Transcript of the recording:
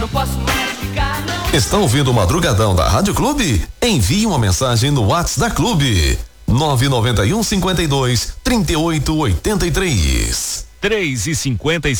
Não posso mais ficar, não. Está ouvindo o Madrugadão da Rádio Clube? Envie uma mensagem no WhatsApp da Clube. 991 52 38 83. 3:56.